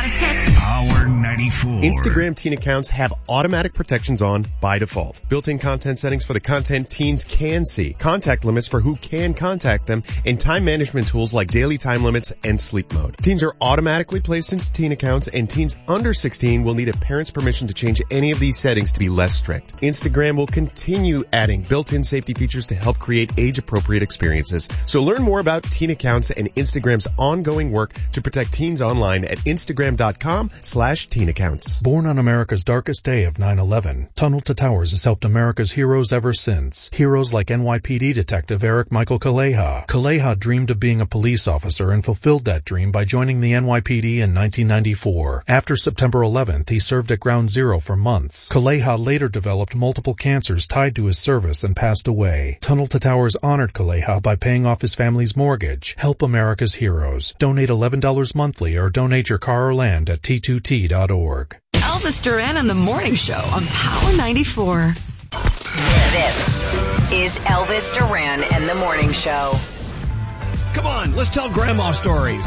greatest hits. Power 94. Instagram teen accounts have automatic protections on by default. Built-in content settings for the content teens can see, contact limits for who can contact them, and time management tools like daily time limits and sleep mode. Teens are automatically placed into teen accounts, and teens under 16 will need a parent's permission to change any of these settings to be less strict. Instagram will continue adding built-in safety features to help create age-appropriate experiences. So learn more about teen accounts and Instagram's ongoing work to protect teens online at Instagram.com/teen accounts. Born on America's darkest day of 9/11, Tunnel to Towers has helped America's heroes ever since. Heroes like NYPD Detective Eric Michael Kaleha. Kaleha dreamed of being a police officer and fulfilled that dream by joining the NYPD in 1994. After September 11th, he served at Ground Zero for months. Kaleha later developed multiple cancers tied to his service and passed away. Tunnel to Towers honored Kaleha by paying off his family's mortgage. Help America's heroes. Donate $11 monthly or donate your car or land at T2T.org. Elvis Duran and the Morning Show on Power 94. This is Elvis Duran and the Morning Show. Come on, let's tell grandma stories.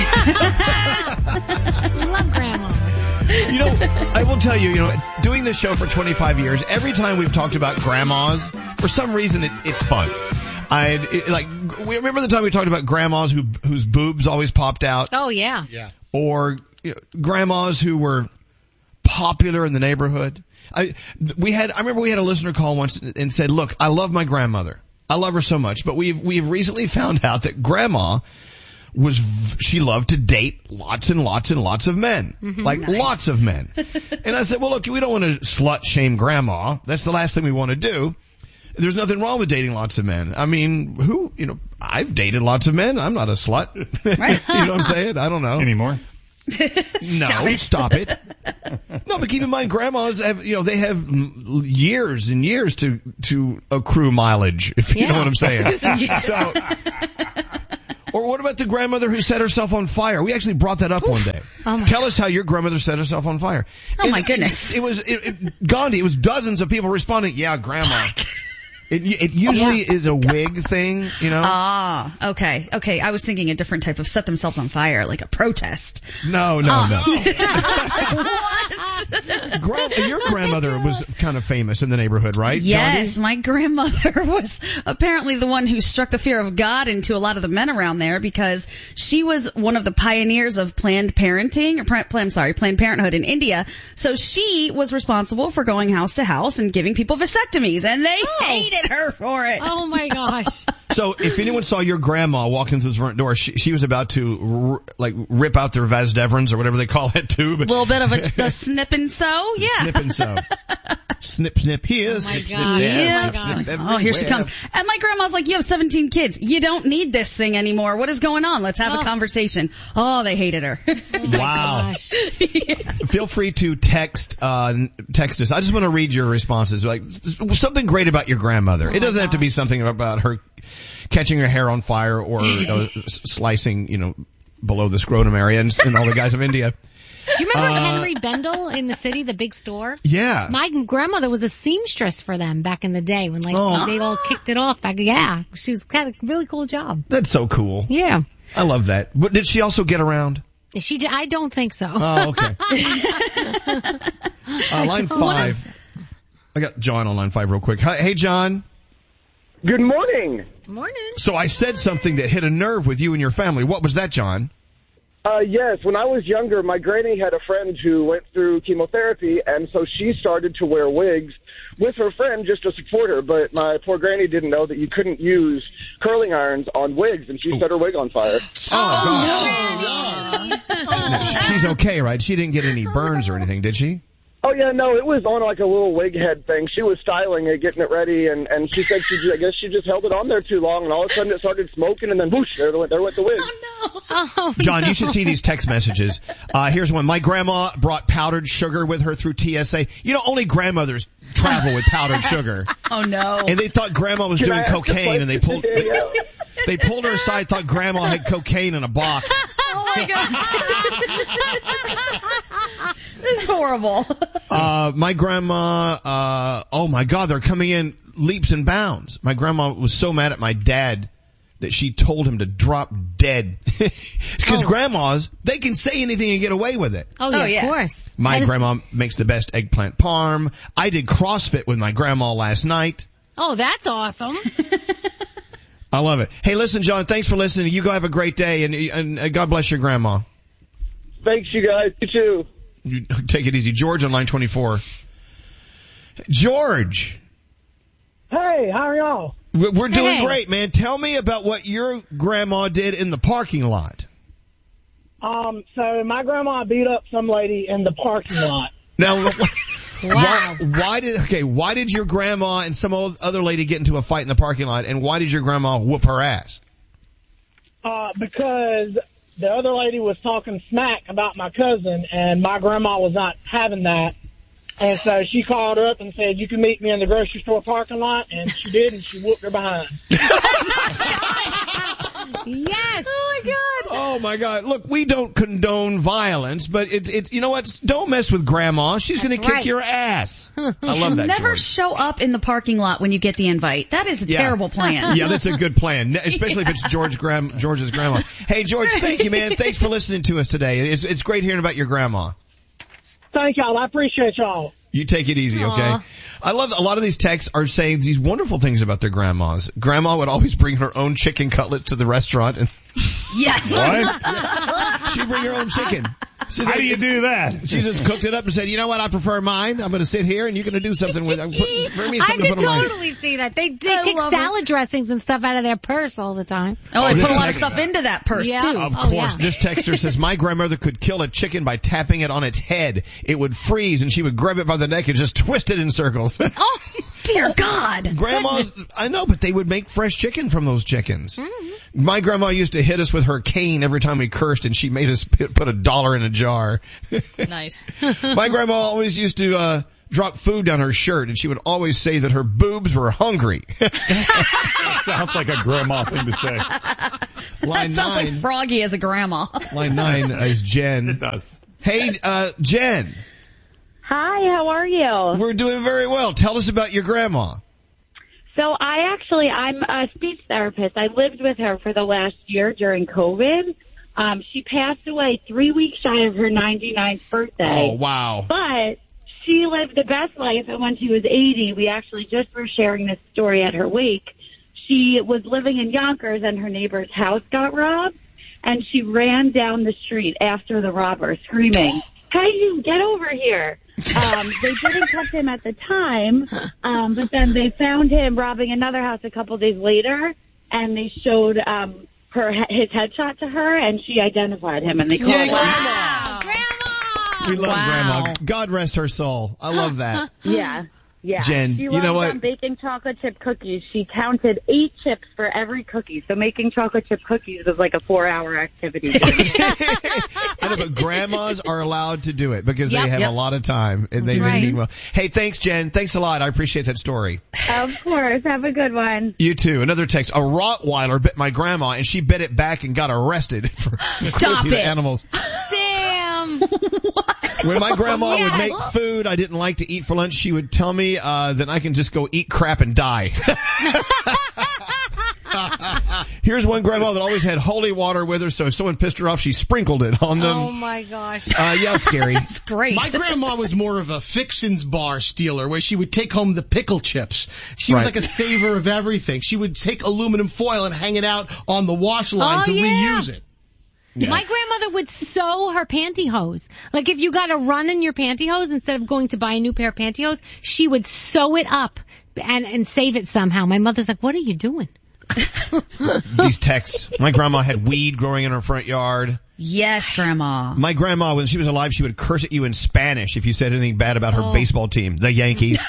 Love grandma. You know, I will tell you, doing this show for 25 years, every time we've talked about grandmas, for some reason it's fun. We remember the time we talked about grandmas whose boobs always popped out? Oh, yeah. Yeah. Or grandmas who were popular in the neighborhood. I remember we had a listener call once and said, look, I love my grandmother. I love her so much, but we've recently found out that grandma she loved to date lots and lots and lots of men. Mm-hmm. Nice. Lots of men. And I said, well, look, we don't want to slut shame grandma. That's the last thing we want to do. There's nothing wrong with dating lots of men. I mean, I've dated lots of men. I'm not a slut. Right. You know what I'm saying? I don't know. Anymore? No, stop it. No, but keep in mind, grandmas have, they have years and years to accrue mileage, if you know what I'm saying. So, or what about the grandmother who set herself on fire? We actually brought that up one day. Tell us how your grandmother set herself on fire. My goodness. It was Gandhi. It was dozens of people responding, yeah, grandma. It usually is a wig thing, Ah, okay. I was thinking a different type of set themselves on fire, like a protest. No. What? Your grandmother was kind of famous in the neighborhood, right? Yes, Gandhi? my grandmother was apparently the one who struck the fear of God into a lot of the men around there because she was one of the pioneers of Planned Parenthood in India. So she was responsible for going house to house and giving people vasectomies, and they hated her for it. Oh my gosh. So if anyone saw your grandma walk into the front door, she was about to rip out their Vas Devrins or whatever they call it tube. A little bit of a snip and sew, yeah. Snip and sew. Snip, snip here, snip, snip there, snip, snip Oh, here she comes. And my grandma's like, you have 17 kids. You don't need this thing anymore. What is going on? Let's have a conversation. Oh, they hated her. Wow. Feel free to text us. I just want to read your responses. Like something great about your grandmother. It doesn't have to be something about her catching her hair on fire or slicing, below the scrotum area and all the guys of India. Do you remember Henry Bendel in the city, the big store? Yeah. My grandmother was a seamstress for them back in the day when they all kicked it off. She was kind of a really cool job. That's so cool. Yeah. I love that. But did she also get around? I don't think so. Oh, okay. Line 5. I got John on line 5 real quick. Hey, John. Good morning. Morning. So I said something that hit a nerve with you and your family. What was that, John? Yes, when I was younger, my granny had a friend who went through chemotherapy, and so she started to wear wigs with her friend just to support her. But my poor granny didn't know that you couldn't use curling irons on wigs, and she set her wig on fire. Oh, God. She's okay, right? She didn't get any burns or anything, did she? Oh, yeah, no, it was on like a little wig head thing. She was styling it, getting it ready, and she said I guess she just held it on there too long, and all of a sudden it started smoking, and then whoosh, there went the wig. Oh, no. John, you should see these text messages. Here's one. My grandma brought powdered sugar with her through TSA. Only grandmothers travel with powdered sugar. Oh, no. And they thought grandma was doing cocaine, and they pulled her aside, thought grandma had cocaine in a box. Oh, my God. This is horrible. My grandma, oh my God, they're coming in leaps and bounds. My grandma was so mad at my dad that she told him to drop dead. Because grandmas, they can say anything and get away with it. Oh, yeah, of course. My grandma makes the best eggplant parm. I did CrossFit with my grandma last night. Oh, that's awesome. I love it. Hey, listen, John, thanks for listening. You go have a great day, and God bless your grandma. Thanks, you guys. You too. You take it easy. George on line 24. George. Hey, how are y'all? We're doing great, man. Tell me about what your grandma did in the parking lot. So my grandma beat up some lady in the parking lot. Now, Wow. why did your grandma and some other lady get into a fight in the parking lot, and why did your grandma whoop her ass? Because the other lady was talking smack about my cousin, and my grandma was not having that. And so she called up and said, you can meet me in the grocery store parking lot, and she did, and she whooped her behind. Yes. Oh my God. Look, we don't condone violence, but it's you know what? Don't mess with grandma. She's going to kick your ass. I love that. Never George. show up in the parking lot when you get the invite. That is a terrible plan. Yeah, that's a good plan, especially if it's George's grandma. Hey, George, thank you, man. Thanks for listening to us today. It's great hearing about your grandma. Thank y'all. I appreciate y'all. You take it easy, okay? Aww. I love a lot of these texts are saying these wonderful things about their grandmas. Grandma would always bring her own chicken cutlet to the restaurant. And Yes. What? she'd bring her own chicken. How do you do that? She just cooked it up and said, you know what, I prefer mine. I'm going to sit here and you're going to do something with it. Bring me I something to could put on totally see that. They take love salad dressings and stuff out of their purse all the time. Oh, I this put a lot of text- stuff into that purse, Yeah. too. Of Oh, course. yeah. This texter says, my grandmother could kill a chicken by tapping it on its head. It would freeze and she would grab it by the neck and just twist it in circles. Oh, Dear God. Grandmas, I know, but they would make fresh chicken from those chickens. Mm-hmm. My grandma used to hit us with her cane every time we cursed, and she made us put $1 in a jar. Nice. My grandma always used to drop food down her shirt, and she would always say that her boobs were hungry. Sounds like a grandma thing to say. Line That sounds 9. like Froggy as a grandma. Line 9 is Jen. It does. Hey, Jen. Hi, how are you? We're doing very well. Tell us about your grandma. So I'm a speech therapist. I lived with her for the last year during COVID. She passed away 3 weeks shy of her 99th birthday. Oh, wow. But she lived the best life, and when she was 80, we actually just were sharing this story at her wake. She was living in Yonkers, and her neighbor's house got robbed, and she ran down the street after the robber, screaming, "Hey, you, get over here." They didn't catch him at the time, but then they found him robbing another house a couple days later, and they showed his headshot to her, and she identified him, and they called him. wow. Grandma! We love Wow. Grandma. God rest her soul. I love that. Yeah. Jen, she you loved know what? Baking chocolate chip cookies. She counted 8 chips for every cookie. So making chocolate chip cookies was like a 4-hour activity. I know, but grandmas are allowed to do it because they have a lot of time and they mean well. Hey, thanks, Jen. Thanks a lot. I appreciate that story. Of course. Have a good one. You too. Another text. A Rottweiler bit my grandma and she bit it back and got arrested for cruelty to animals. Sam! When my grandma would make food I didn't like to eat for lunch, she would tell me that I can just go eat crap and die. Here's one grandma that always had holy water with her, so if someone pissed her off, she sprinkled it on them. Oh my gosh. Yeah, scary. That's great. My grandma was more of a Fixins bar stealer, where she would take home the pickle chips. She was like a saver of everything. She would take aluminum foil and hang it out on the wash line to reuse it. Yeah. My grandmother would sew her pantyhose. Like if you got a run in your pantyhose, instead of going to buy a new pair of pantyhose, she would sew it up and save it somehow. My mother's like, what are you doing? These texts. My grandma had weed growing in her front yard. Yes, Grandma. My grandma, when she was alive, she would curse at you in Spanish if you said anything bad about her baseball team, the Yankees.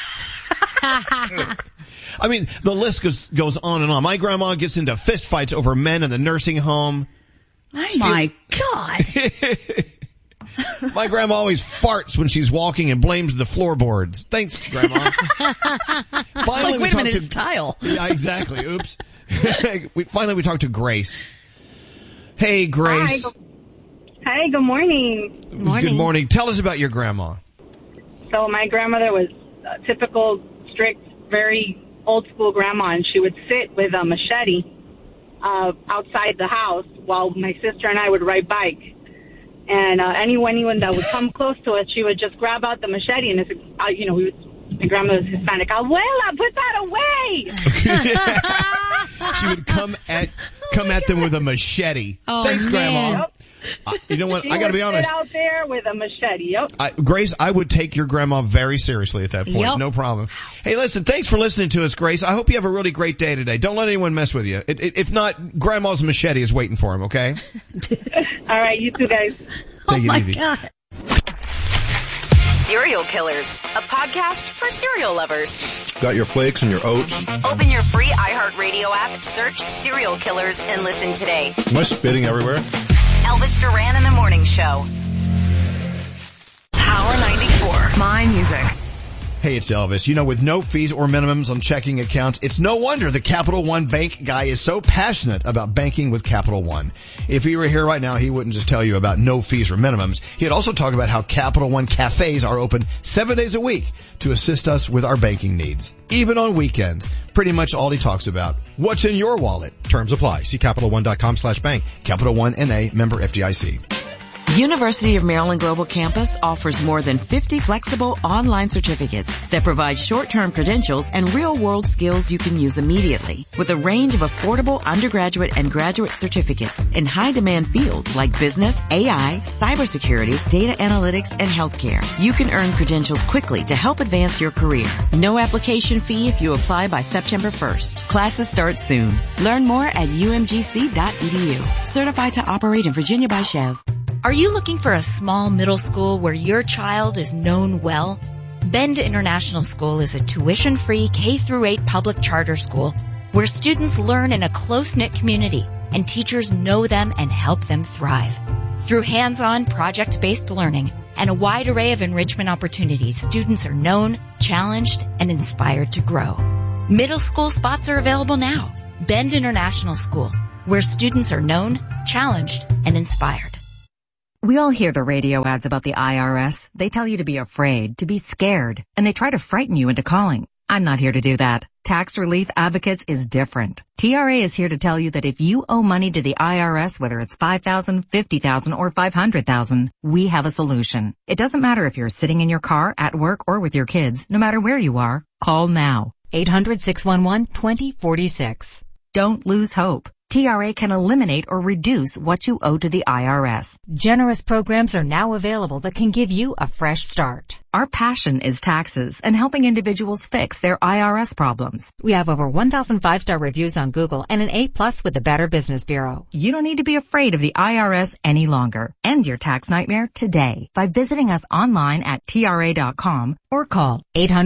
I mean, the list goes on and on. My grandma gets into fist fights over men in the nursing home. Oh my God. My grandma always farts when she's walking and blames the floorboards. Thanks, Grandma. Finally, like, wait a minute, it's tile. Yeah, exactly. Oops. Finally, we talked to Grace. Hey, Grace. Hi, good morning. Good morning. Tell us about your grandma. So my grandmother was a typical, strict, very old school grandma, and she would sit with a machete outside the house while my sister and I would ride bikes. And anyone that would come close to us, she would just grab out the machete and, my grandmother's Hispanic. Abuela, put that away! She would come at them with a machete. Oh, Thanks, man. Grandma. You know what? She I got to be would honest. sit out there with a machete. Yep. Grace, I would take your grandma very seriously at that point. Yep. No problem. Hey, listen, thanks for listening to us, Grace. I hope you have a really great day today. Don't let anyone mess with you. If not, grandma's machete is waiting for him, okay? All right, you two guys. Take it easy. God. Serial Killers, a podcast for serial lovers. Got your flakes and your oats. Open your free iHeartRadio app, search Serial Killers, and listen today. Am I spitting everywhere? Elvis Duran in the Morning Show. Power 94. My music. Hey, it's Elvis. You know, with no fees or minimums on checking accounts, it's no wonder the Capital One Bank guy is so passionate about banking with Capital One. If he were here right now, he wouldn't just tell you about no fees or minimums. He'd also talk about how Capital One cafes are open 7 days a week to assist us with our banking needs. Even on weekends. Pretty much all he talks about. What's in your wallet? Terms apply. See CapitalOne.com/bank. Capital One N.A., member FDIC. University of Maryland Global Campus offers more than 50 flexible online certificates that provide short-term credentials and real-world skills you can use immediately, with a range of affordable undergraduate and graduate certificates in high-demand fields like business, AI, cybersecurity, data analytics, and healthcare. You can earn credentials quickly to help advance your career. No application fee if you apply by September 1st. Classes start soon. Learn more at umgc.edu. Certified to operate in Virginia by Chev. Are you looking for a small middle school where your child is known well? Bend International School is a tuition-free K-8 public charter school where students learn in a close-knit community and teachers know them and help them thrive. Through hands-on project-based learning and a wide array of enrichment opportunities, students are known, challenged, and inspired to grow. Middle school spots are available now. Bend International School, where students are known, challenged, and inspired. We all hear the radio ads about the IRS. They tell you to be afraid, to be scared, and they try to frighten you into calling. I'm not here to do that. Tax Relief Advocates is different. TRA is here to tell you that if you owe money to the IRS, whether it's $5,000, $50,000, or $500,000, we have a solution. It doesn't matter if you're sitting in your car, at work, or with your kids. No matter where you are, call now. 800-611-2046. Don't lose hope. TRA can eliminate or reduce what you owe to the IRS. Generous programs are now available that can give you a fresh start. Our passion is taxes and helping individuals fix their IRS problems. We have over 1,000 5-star reviews on Google and an A+ with the Better Business Bureau. You don't need to be afraid of the IRS any longer. End your tax nightmare today by visiting us online at TRA.com or call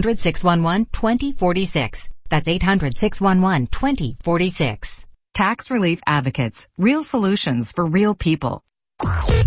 800-611-2046. That's 800-611-2046. Tax Relief Advocates. Real solutions for real people.